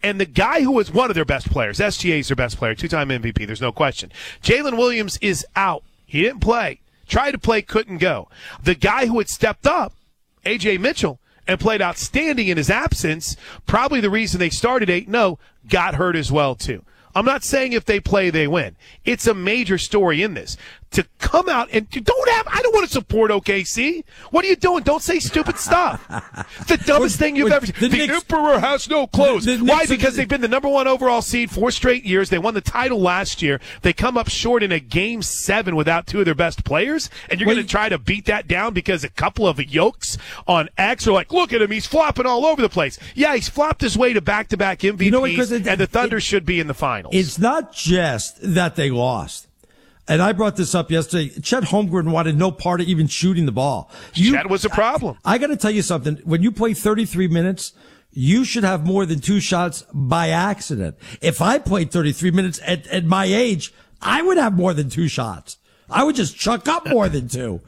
And the guy who was one of their best players, SGA is their best player, 2-time MVP, there's no question. Jalen Williams is out. He didn't play. Tried to play, couldn't go. The guy who had stepped up, A.J. Mitchell, and played outstanding in his absence, probably the reason they started 8-0, got hurt as well, too. I'm not saying if they play, they win. It's a major story in this. To come out and I don't want to support OKC. What are you doing? Don't say stupid stuff. The dumbest thing you've ever seen. The Emperor has no clothes. Why? Because they've been the number 1 overall seed 4 straight years. They won the title last year. They come up short in a Game 7 without 2 of their best players, and you're going to try to beat that down because a couple of yokes on X are like, look at him, he's flopping all over the place. Yeah, he's flopped his way to back-to-back MVPs, and the Thunder should be in the finals. It's not just that they lost. And I brought this up yesterday. Chet Holmgren wanted no part of even shooting the ball. Chet was a problem. I got to tell you something. When you play 33 minutes, you should have more than 2 shots by accident. If I played 33 minutes at my age, I would have more than 2 shots. I would just chuck up more than 2.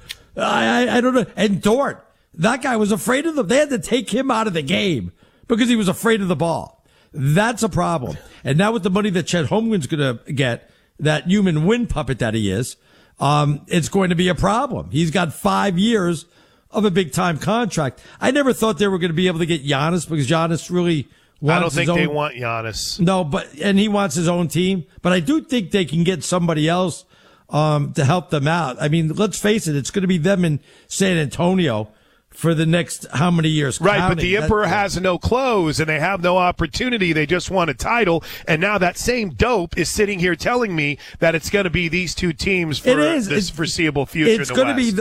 I don't know. And Dort, that guy was afraid of them. They had to take him out of the game because he was afraid of the ball. That's a problem. And now with the money that Chet Holmgren's going to get, that human wind puppet that he is, it's going to be a problem. He's got 5 years of a big-time contract. I never thought they were going to be able to get Giannis because Giannis really wants I don't think they want Giannis. No, and he wants his own team. But I do think they can get somebody else to help them out. I mean, let's face it, it's going to be them in San Antonio for the next how many years? Right, but the Emperor has no clothes, and they have no opportunity. They just won a title, and now that same dope is sitting here telling me that it's going to be these 2 teams for this foreseeable future. It's going to be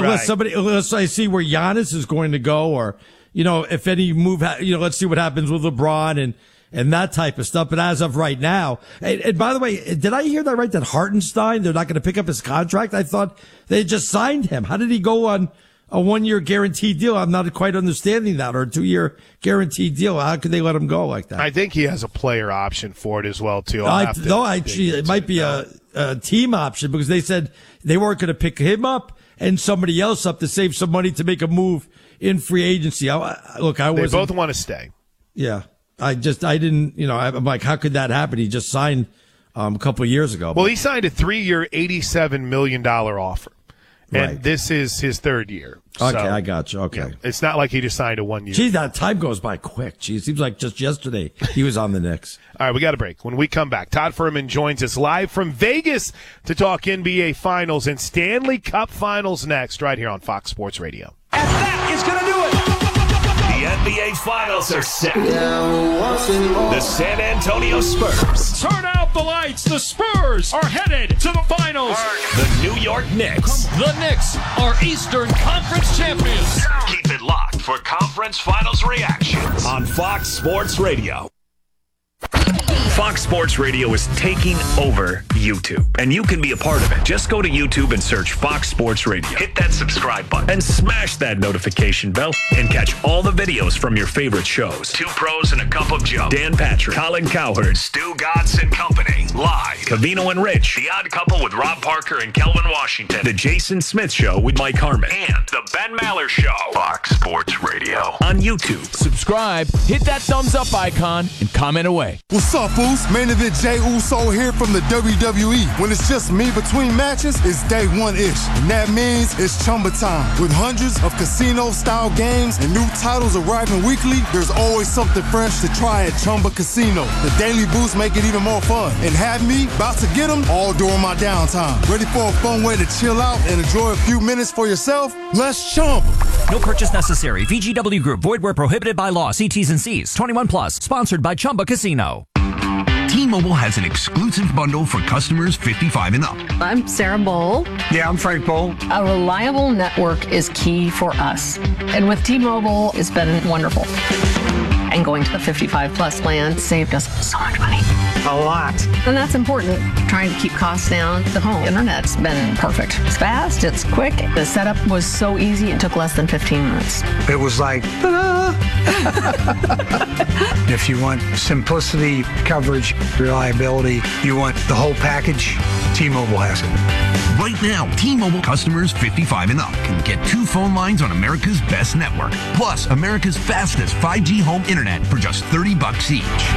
unless I see where Giannis is going to go, or if any move. Let's see what happens with LeBron and that type of stuff. But as of right now, and by the way, did I hear that right? That Hartenstein, they're not going to pick up his contract. I thought they just signed him. How did he go on a 1-year guaranteed deal? I'm not quite understanding that. Or a 2-year guaranteed deal. How could they let him go like that? I think he has a player option for it as well, too. It might be a team option because they said they weren't going to pick him up and somebody else up to save some money to make a move in free agency. They both want to stay. Yeah. I didn't, I'm like, how could that happen? He just signed a couple of years ago. Well, he signed a 3-year, $87 million offer. And this is his 3rd year. Okay, I got you. Okay. Yeah, it's not like he just signed a 1-year. Geez, that time goes by quick. Geez, it seems like just yesterday he was on the Knicks. All right, we got a break. When we come back, Todd Furman joins us live from Vegas to talk NBA Finals and Stanley Cup Finals next, right here on Fox Sports Radio. And that is going to do it. The NBA Finals are set. The San Antonio Spurs. Turn out the lights. The Spurs are headed to the finals. The New York Knicks. The Knicks are Eastern Conference champions. Keep it locked for conference finals reactions on Fox Sports Radio. Fox Sports Radio is taking over YouTube, and you can be a part of it. Just go to YouTube and search Fox Sports Radio. Hit that subscribe button and smash that notification bell and catch all the videos from your favorite shows. 2 Pros and a Cup of Joe, Dan Patrick, Colin Cowherd, Stu Godson and Company, Live, Covino and Rich, The Odd Couple with Rob Parker and Kelvin Washington, The Jason Smith Show with Mike Harmon, and The Ben Maller Show. Fox Sports Radio on YouTube. Subscribe, hit that thumbs up icon, and comment away. What's up, fools? Main event Jey Uso here from the WWE. When it's just me between matches, it's day 1-ish. And that means it's Chumba time. With hundreds of casino-style games and new titles arriving weekly, there's always something fresh to try at Chumba Casino. The daily boosts make it even more fun. And have me about to get them all during my downtime. Ready for a fun way to chill out and enjoy a few minutes for yourself? Let's Chumba. No purchase necessary. VGW Group. Void where prohibited by law. See T's and C's. 21 plus. Sponsored by Chumba Casino. T-Mobile has an exclusive bundle for customers 55 and up. I'm Sarah Bowl. Yeah, I'm Frank Bowl. A reliable network is key for us. And with T-Mobile, it's been wonderful. And going to the 55 plus plan saved us so much money. A lot. And that's important. Trying to keep costs down. The home internet's been perfect. It's fast, it's quick. The setup was so easy, it took less than 15 minutes. It was like, ta-da! If you want simplicity, coverage, reliability, you want the whole package, T-Mobile has it. Right now, T-Mobile customers 55 and up can get 2 phone lines on America's best network, plus America's fastest 5G home internet for just $30 each.